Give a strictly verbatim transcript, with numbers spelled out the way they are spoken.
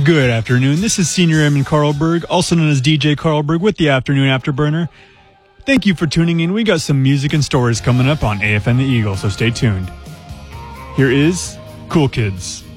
Good afternoon. This is Senior Eamon Carlberg, also known as D J Carlberg with the Afternoon Afterburner. Thank you for tuning in. We got some music and stories coming up on A F M The Eagle, so stay tuned. Here is Cool Kids.